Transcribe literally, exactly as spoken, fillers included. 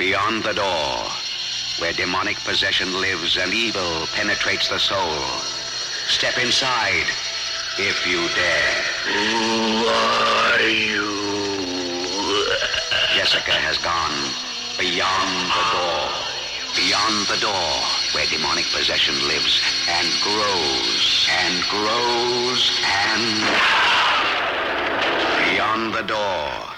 Beyond the door, where demonic possession lives and evil penetrates the soul. Step inside, if you dare. Who are you? Jessica has gone beyond the door. Beyond the door, where demonic possession lives and grows and grows and... Beyond the door.